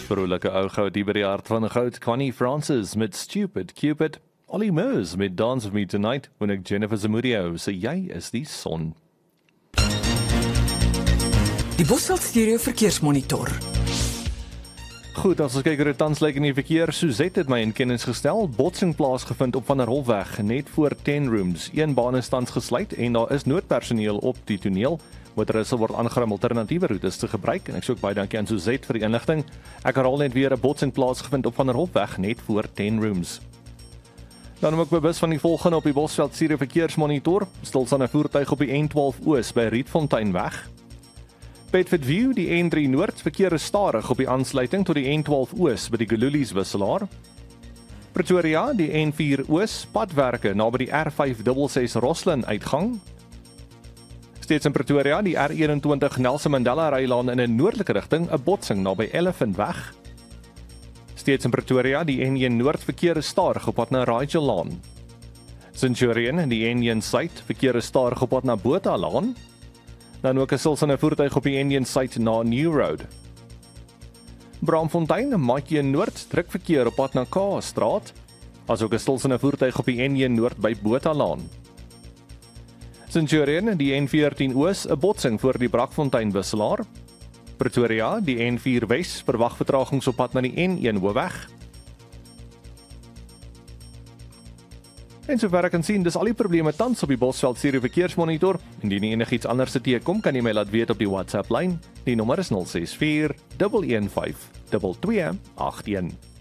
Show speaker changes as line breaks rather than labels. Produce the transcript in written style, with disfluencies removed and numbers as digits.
Vrolijke ou goud die by die hart van goud. Connie Francis met Stupid Cupid. Ollie Murs met Dance With Me Tonight. En ek Jennifer Zamudio, so jy is die son.
Die Bosveld Stereo Verkeersmonitor.
Goed, as ons kyk hoe dit tans lyk in die verkeer, Suzette het my in kennis gestel, botsing plaasgevind op Van der Hofweg, net voor 10 rooms. Een baan is tans gesluit en daar is noodpersoneel op die toneel. Motoriste word aangerei om alternatiewe roetes te gebruik en ek sê ook baie dankie aan Suzette vir die inligting. Ek herhaal net weer 'n botsing plaasgevind op Van der Hofweg, net voor 10 rooms. Dan ook bewus van die volgende op die Bosveld Stereo Verkeersmonitor, stilstaande voertuig op die N12 Oos by Rietfonteinweg. Bedford View, die N3 Noord, verkeer is stadig op die aansluiting tot die N12 Oos by die Gululies wisselaar. Pretoria, die N4 Oos, padwerke naby die R566 Roslyn uitgang. Steeds in Pretoria, die R21 Nelson Mandela rylaan in 'n noordelike rigting, 'n botsing naby Elephantweg. Steeds in Pretoria, die N1 Noord verkeer is stadig op pad na Rigel Laan. Centurion, die N1 Suid, verkeer is stadig op pad na Botha Laan. Dan ook 'n stilstaande voertuig op die N1 Suid na New Road. Braamfontein, Matjie Noord, druk verkeer op pad na Kaapstraat, asook 'n stilstaande voertuig op die N1 Noord by Botha Laan. Centurion, die N14 Oos, 'n botsing voor die Brakfontein wisselaar. Pretoria, die N4 Wes, verwag vertragings op pad na die N1 Hoofweg. En sover ek kan sien, dis al die probleme tans op die Bosveld Stereo Verkeersmonitor. Indien enigiets anders te teekom, kan jy my laat weet op die WhatsApp lyn. Die nommer is 064 115 2281.